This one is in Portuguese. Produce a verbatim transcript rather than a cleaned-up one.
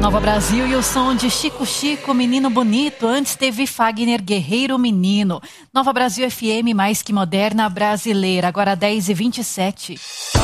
Nova Brasil e o som de Chico Chico, Menino Bonito. Antes teve Fagner, Guerreiro Menino. Nova Brasil F M, mais que moderna brasileira. Agora dez e vinte e sete.